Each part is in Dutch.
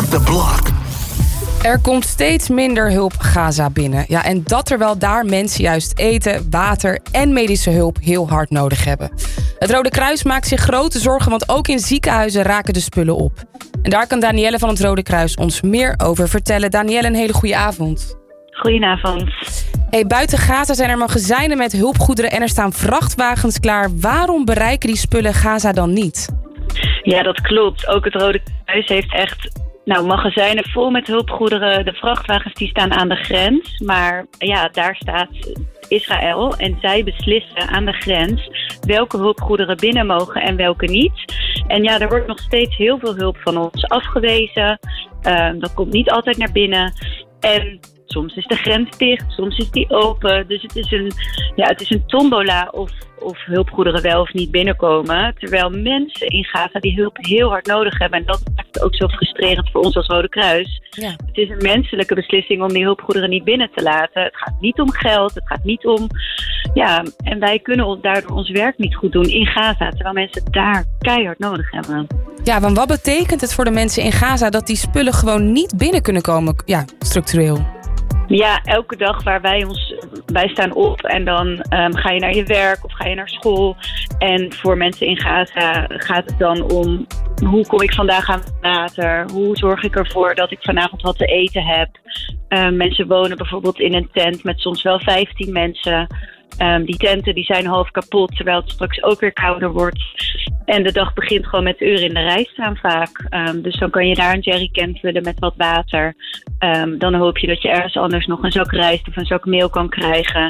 Around the Block. Er komt steeds minder hulp Gaza binnen. Ja, en dat terwijl daar mensen juist eten, water en medische hulp heel hard nodig hebben. Het Rode Kruis maakt zich grote zorgen, want ook in ziekenhuizen raken de spullen op. En daar kan Danielle van het Rode Kruis ons meer over vertellen. Danielle, een hele goede avond. Goedenavond. Hey, buiten Gaza zijn er magazijnen met hulpgoederen en er staan vrachtwagens klaar. Waarom bereiken die spullen Gaza dan niet? Ja, dat klopt. Ook het Rode Kruis heeft echt magazijnen vol met hulpgoederen. De vrachtwagens die staan aan de grens. Maar ja, daar staat Israël en zij beslissen aan de grens welke hulpgoederen binnen mogen en welke niet. En ja, er wordt nog steeds heel veel hulp van ons afgewezen. Dat komt niet altijd naar binnen. En soms is de grens dicht, soms is die open. Dus het is een tombola of hulpgoederen wel of niet binnenkomen. Terwijl mensen in Gaza die hulp heel hard nodig hebben. En dat maakt het ook zo frustrerend voor ons als Rode Kruis. Ja. Het is een menselijke beslissing om die hulpgoederen niet binnen te laten. Het gaat niet om geld, het gaat niet om... Ja, en wij kunnen daardoor ons werk niet goed doen in Gaza. Terwijl mensen het daar keihard nodig hebben. Ja, want wat betekent het voor de mensen in Gaza dat die spullen gewoon niet binnen kunnen komen, ja, structureel? Ja, elke dag waar wij staan op en dan ga je naar je werk of ga je naar school. En voor mensen in Gaza gaat het dan om hoe kom ik vandaag aan water? Hoe zorg ik ervoor dat ik vanavond wat te eten heb? Mensen wonen bijvoorbeeld in een tent met soms wel 15 mensen. Die tenten die zijn half kapot, terwijl het straks ook weer kouder wordt. En de dag begint gewoon met uren in de rij staan vaak. Dus dan kan je daar een jerrycan vullen met wat water. Dan hoop je dat je ergens anders nog een zak rijst of een zak meel kan krijgen.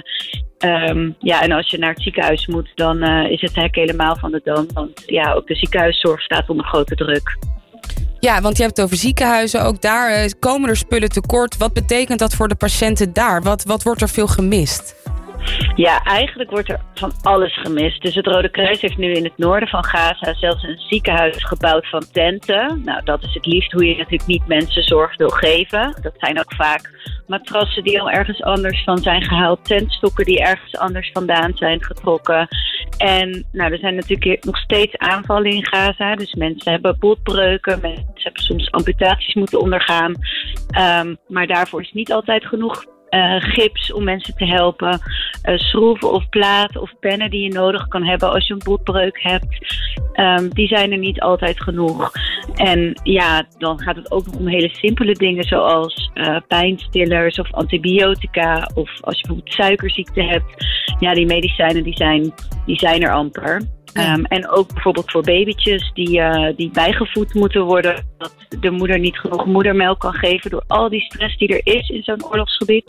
En als je naar het ziekenhuis moet, dan is het hek helemaal van de dam. Want ja, ook de ziekenhuiszorg staat onder grote druk. Ja, want je hebt het over ziekenhuizen. Ook daar komen er spullen tekort. Wat betekent dat voor de patiënten daar? Wat wordt er veel gemist? Ja, eigenlijk wordt er van alles gemist. Dus het Rode Kruis heeft nu in het noorden van Gaza zelfs een ziekenhuis gebouwd van tenten. Nou, dat is het liefst hoe je natuurlijk niet mensen zorg wil geven. Dat zijn ook vaak matrassen die al ergens anders van zijn gehaald. Tentstokken die ergens anders vandaan zijn getrokken. En er zijn natuurlijk nog steeds aanvallen in Gaza. Dus mensen hebben botbreuken. Mensen hebben soms amputaties moeten ondergaan. Maar daarvoor is niet altijd genoeg gips om mensen te helpen. Schroeven of platen of pennen die je nodig kan hebben als je een botbreuk hebt. Die zijn er niet altijd genoeg. En ja, dan gaat het ook nog om hele simpele dingen zoals pijnstillers of antibiotica. Of als je bijvoorbeeld suikerziekte hebt. Ja, die medicijnen die zijn er amper. En ook bijvoorbeeld voor babytjes die bijgevoed moeten worden. Dat de moeder niet genoeg moedermelk kan geven door al die stress die er is in zo'n oorlogsgebied.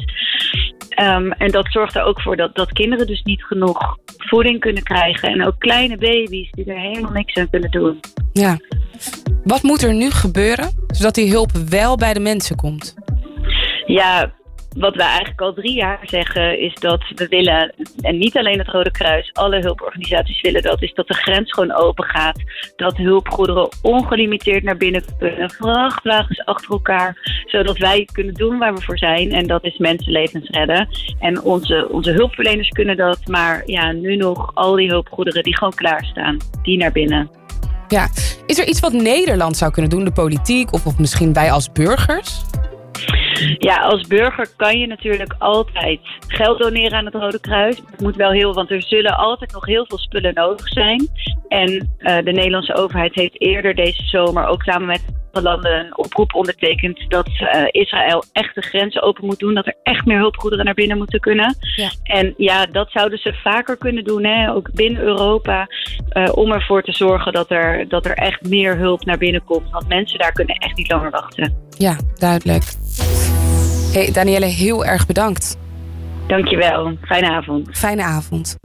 En dat zorgt er ook voor dat kinderen dus niet genoeg voeding kunnen krijgen. En ook kleine baby's die er helemaal niks aan kunnen doen. Ja. Wat moet er nu gebeuren zodat die hulp wel bij de mensen komt? Ja, wat we eigenlijk al 3 jaar zeggen is dat we willen, en niet alleen het Rode Kruis, alle hulporganisaties willen dat, is dat de grens gewoon open gaat. Dat hulpgoederen ongelimiteerd naar binnen kunnen, vrachtwagens achter elkaar, zodat wij kunnen doen waar we voor zijn. En dat is mensenlevens redden. En onze hulpverleners kunnen dat, maar ja, nu nog al die hulpgoederen die gewoon klaarstaan, die naar binnen. Ja, is er iets wat Nederland zou kunnen doen, de politiek of misschien wij als burgers? Ja, als burger kan je natuurlijk altijd geld doneren aan het Rode Kruis. Het moet wel want er zullen altijd nog heel veel spullen nodig zijn. En de Nederlandse overheid heeft eerder deze zomer ook samen met andere landen een oproep ondertekend dat Israël echt de grenzen open moet doen. Dat er echt meer hulpgoederen naar binnen moeten kunnen. Ja. En ja, dat zouden ze vaker kunnen doen, hè? Ook binnen Europa. Om ervoor te zorgen dat er echt meer hulp naar binnen komt. Want mensen daar kunnen echt niet langer wachten. Ja, duidelijk. Hey, Danielle, heel erg bedankt. Dankjewel. Fijne avond. Fijne avond.